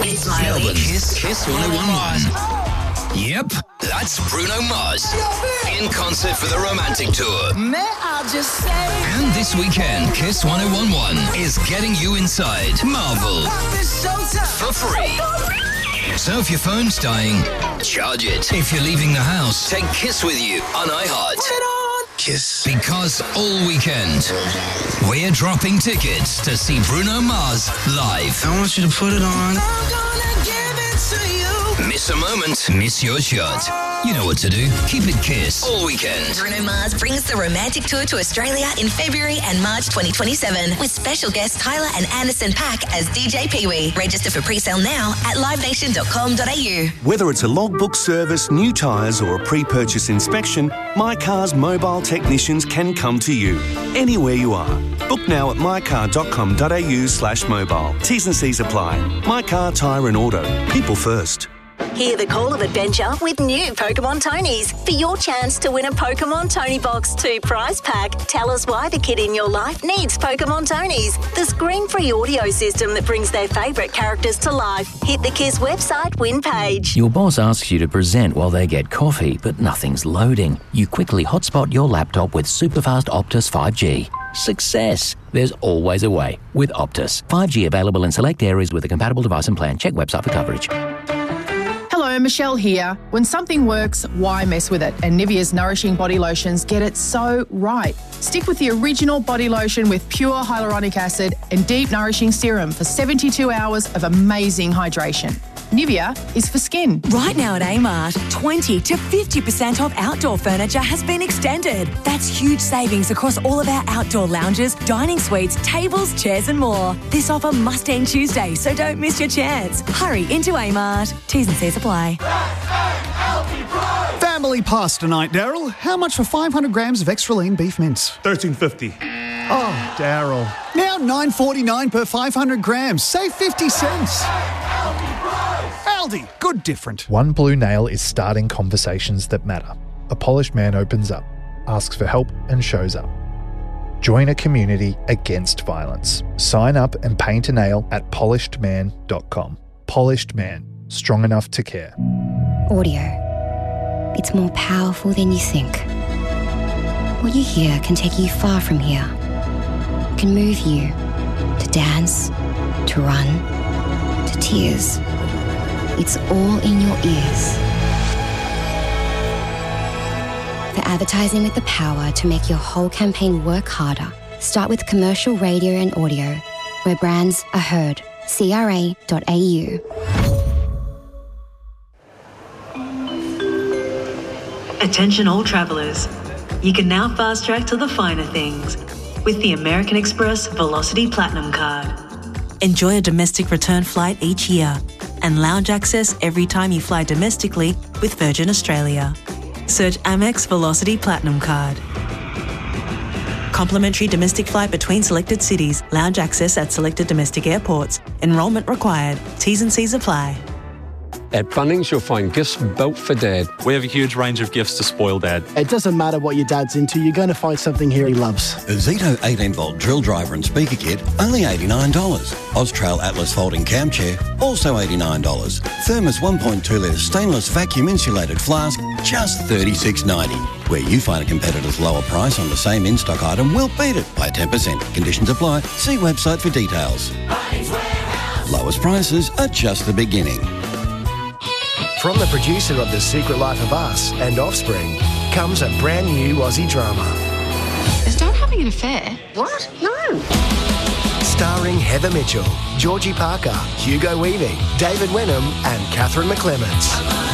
It's Miley. Kiss 101.1. Yep, that's Bruno Mars in concert for the Romantic Tour. May I just say? And this weekend, Kiss 101.1 is getting you inside Marvel for free. So if your phone's dying, charge it. If you're leaving the house, take Kiss with you on iHeart. Kiss. Because all weekend, we're dropping tickets to see Bruno Mars live. I want you to put it on. I'm gonna give it to you. Miss a moment, miss your shot. You know what to do. Keep it Kiss all weekend. Bruno Mars brings the Romantic Tour to Australia in February and March 2027 with special guests Tyler and Anderson .Paak as DJ Pee-wee. Register for pre-sale now at livenation.com.au. Whether it's a logbook service, new tyres or a pre-purchase inspection, My Car's mobile technicians can come to you anywhere you are. Book now at mycar.com.au/mobile. T's and C's apply. My Car, Tyre and Auto. People first. Hear the call of adventure with new Pokemon Tonys. For your chance to win a Pokemon Tony Box 2 prize pack, tell us why the kid in your life needs Pokemon Tonys. The screen-free audio system that brings their favourite characters to life. Hit the Kiss website win page. Your boss asks you to present while they get coffee, but nothing's loading. You quickly hotspot your laptop with superfast Optus 5G. Success! There's always a way with Optus. 5G available in select areas with a compatible device and plan. Check website for coverage. Hello, Michelle here. When something works, why mess with it? And Nivea's Nourishing Body Lotions get it so right. Stick with the original body lotion with pure hyaluronic acid and deep nourishing serum for 72 hours of amazing hydration. Nivea is for skin. Right now at Amart, 20 to 50% off outdoor furniture has been extended. That's huge savings across all of our outdoor lounges, dining suites, tables, chairs and more. This offer must end Tuesday, so don't miss your chance. Hurry into Amart. T's and C's apply. Family pasta night, Daryl. How much for 500 grams of extra lean beef mince? $13.50. Oh, Daryl. Now $9.49 per 500 grams. Save 50 cents. Aldi, good different. One Blue Nail is starting conversations that matter. A polished man opens up, asks for help and shows up. Join a community against violence. Sign up and paint a nail at polishedman.com. Polished Man, strong enough to care. Audio. It's more powerful than you think. What you hear can take you far from here. It can move you to dance, to run, to tears. It's all in your ears. For advertising with the power to make your whole campaign work harder, start with commercial radio and audio, where brands are heard. CRA.au. Attention all travellers. You can now fast track to the finer things with the American Express Velocity Platinum Card. Enjoy a domestic return flight each year and lounge access every time you fly domestically with Virgin Australia. Search Amex Velocity Platinum Card. Complimentary domestic flight between selected cities. Lounge access at selected domestic airports. Enrolment required. T's and C's apply. At Bunnings, you'll find gifts built for Dad. We have a huge range of gifts to spoil Dad. It doesn't matter what your dad's into, you're going to find something here he loves. A Zito 18-volt drill driver and speaker kit, only $89. Austrail Atlas folding cam chair, also $89. Thermos 1.2-litre stainless vacuum insulated flask, just $36.90. Where you find a competitor's lower price on the same in-stock item, we'll beat it by 10%. Conditions apply. See website for details. Lowest prices are just the beginning. From the producer of The Secret Life of Us and Offspring comes a brand new Aussie drama. Is Dad having an affair? What? No. Starring Heather Mitchell, Georgie Parker, Hugo Weaving, David Wenham and Catherine McClements.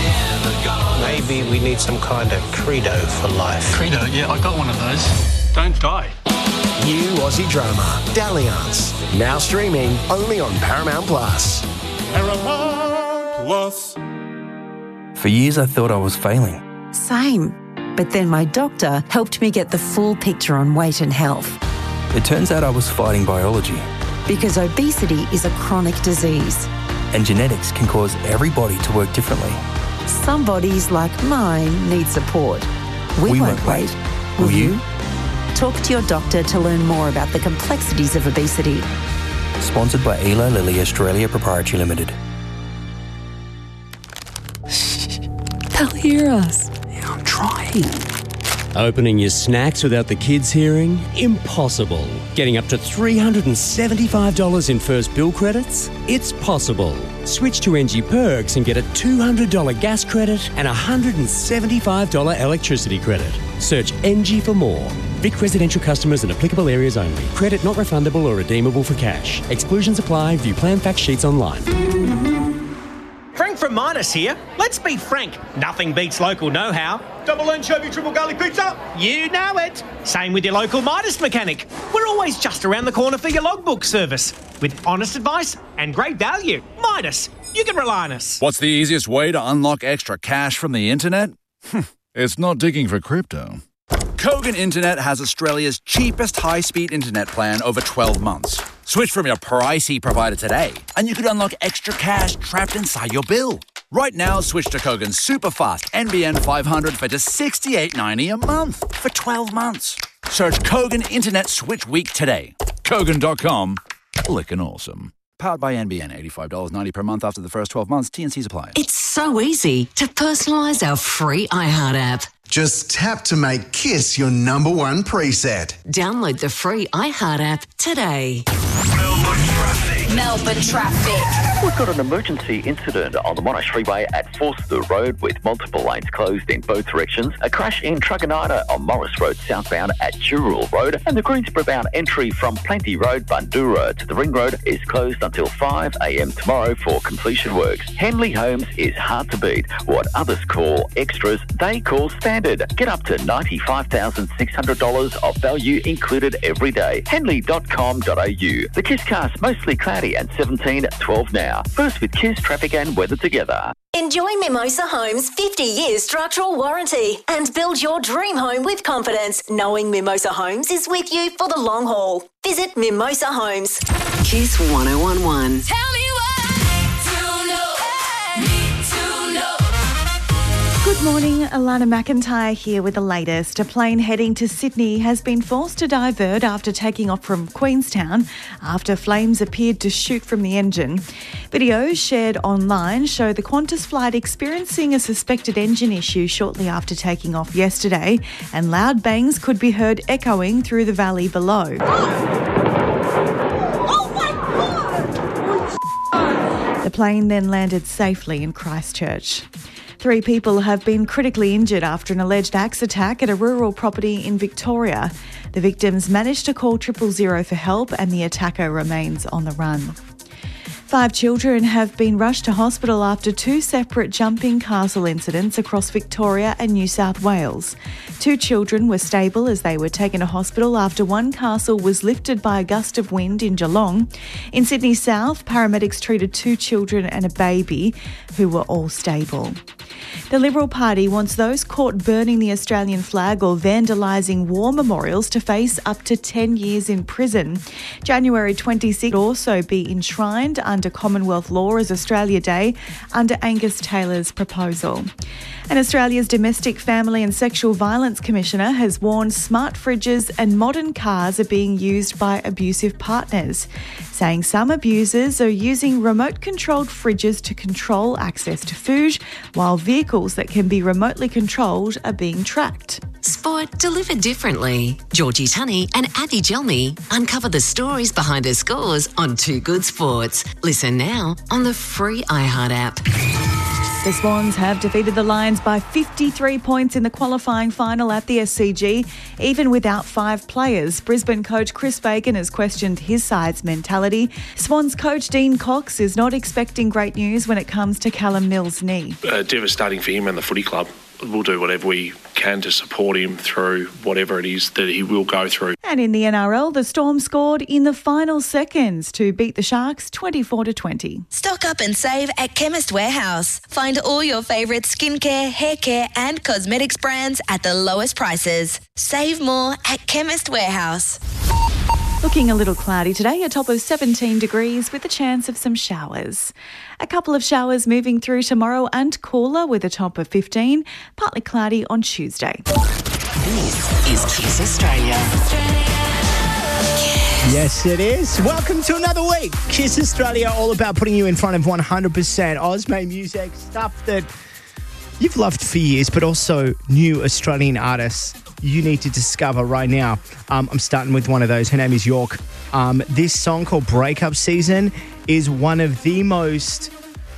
Maybe we need some kind of credo for life. Credo? Yeah, I got one of those. Don't die. New Aussie drama, Dalliance. Now streaming only on Paramount Plus. Paramount Plus. For years I thought I was failing. Same. But then my doctor helped me get the full picture on weight and health. It turns out I was fighting biology. Because obesity is a chronic disease. And genetics can cause every body to work differently. Some bodies, like mine, need support. We won't wait. Will you? Talk to your doctor to learn more about the complexities of obesity. Sponsored by Eli Lilly Australia Proprietary Limited. They'll hear us. Yeah, I'm trying. Opening your snacks without the kids hearing? Impossible. Getting up to $375 in first bill credits? It's possible. Switch to NG Perks and get a $200 gas credit and a $175 electricity credit. Search NG for more. Vic residential customers and applicable areas only. Credit not refundable or redeemable for cash. Exclusions apply. View plan fact sheets online. Frank from Midas here. Let's be frank, nothing beats local know-how. Double anchovy, triple garlic pizza. You know it. Same with your local Midas mechanic. We're always just around the corner for your logbook service. With honest advice and great value. Midas, you can rely on us. What's the easiest way to unlock extra cash from the internet? It's not digging for crypto. Kogan Internet has Australia's cheapest high-speed internet plan over 12 months. Switch from your pricey provider today, and you could unlock extra cash trapped inside your bill. Right now, switch to Kogan's super-fast NBN 500 for just $68.90 a month for 12 months. Search Kogan Internet Switch Week today. Kogan.com. Lickin' awesome. Powered by NBN, $85.90 per month after the first 12 months. T&Cs apply. It's so easy to personalise our free iHeart app. Just tap to make KISS your number one preset. Download the free iHeart app today. Melbourne traffic. We've got an emergency incident on the Monash Freeway at Forster Road with multiple lanes closed in both directions. A crash in Truganina on Morris Road southbound at Dural Road. And the Greensboro bound entry from Plenty Road, Bundoora to the Ring Road is closed until 5 a.m. tomorrow for completion works. Henley Homes is hard to beat. What others call extras, they call standard. Get up to $95,600 of value included every day. Henley.com.au. The KISScast mostly cloudy and 17-12 now. First with KISS traffic and weather together. Enjoy Mimosa Homes' 50-year structural warranty and build your dream home with confidence, knowing Mimosa Homes is with you for the long haul. Visit Mimosa Homes. KISS 1011. Tell me what need to know. Good morning, Alana McIntyre here with the latest. A plane heading to Sydney has been forced to divert after taking off from Queenstown after flames appeared to shoot from the engine. Videos shared online show the Qantas flight experiencing a suspected engine issue shortly after taking off yesterday, and loud bangs could be heard echoing through the valley below. The plane then landed safely in Christchurch. 3 people have been critically injured after an alleged axe attack at a rural property in Victoria. The victims managed to call 000 for help and the attacker remains on the run. 5 children have been rushed to hospital after 2 separate jumping castle incidents across Victoria and New South Wales. 2 children were stable as they were taken to hospital after one castle was lifted by a gust of wind in Geelong. In Sydney South, paramedics treated 2 children and a baby who were all stable. The Liberal Party wants those caught burning the Australian flag or vandalising war memorials to face up to 10 years in prison. January 26 will also be enshrined under Commonwealth law as Australia Day under Angus Taylor's proposal. And Australia's Domestic, Family and Sexual Violence Commissioner has warned smart fridges and modern cars are being used by abusive partners, saying some abusers are using remote-controlled fridges to control access to food, while vehicles that can be remotely controlled are being tracked. Sport delivered differently. Georgie Tunney and Addy Gelmy uncover the stories behind her scores on Too Good Sports. Listen now on the free iHeart app. The Swans have defeated the Lions by 53 points in the qualifying final at the SCG, even without 5 players. Brisbane coach Chris Fagan has questioned his side's mentality. Swans coach Dean Cox is not expecting great news when it comes to Callum Mills' knee. Devastating for him and the footy club. We'll do whatever we can to support him through whatever it is that he will go through. And in the NRL, the Storm scored in the final seconds to beat the Sharks 24-20. Stock up and save at Chemist Warehouse. Find all your favourite skincare, haircare and cosmetics brands at the lowest prices. Save more at Chemist Warehouse. Looking a little cloudy today, a top of 17 degrees with a chance of some showers. A couple of showers moving through tomorrow and cooler with a top of 15, partly cloudy on Tuesday. This is KISS Australia. Yes, it is. Welcome to another week. KISS Australia, all about putting you in front of 100% Oz-made music, stuff that you've loved for years, but also new Australian artists you need to discover right now. I'm starting with one of those. Her name is York. This song called Breakup Season is one of the most...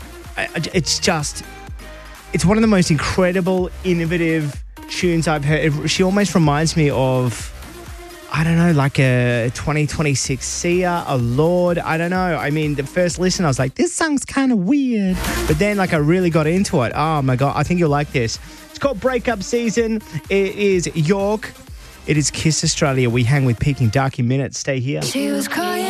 It's one of the most incredible, innovative tunes I've heard. She almost reminds me of... I don't know, like a 2026 Sia, a Lord. I don't know. I mean, the first listen, I was like, this song's kind of weird. But then, I really got into it. Oh, my God. I think you'll like this. It's called Breakup Season. It is York. It is Kiss Australia. We hang with Peking Dark in minutes. Stay here. She was crying.